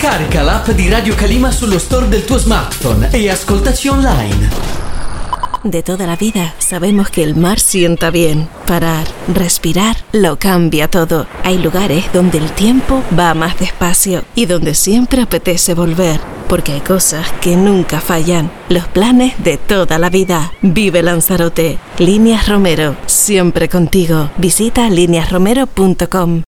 Scarica l'app di Radio Calima sullo store del tuo smartphone e ascoltaci online. De toda la vida sabemos que el mar sienta bien. Parar, respirar, lo cambia todo. Hay lugares donde el tiempo va más despacio y donde siempre apetece volver. Porque hay cosas que nunca fallan. Los planes de toda la vida. Vive Lanzarote. Líneas Romero. Siempre contigo. Visita lineasromero.com.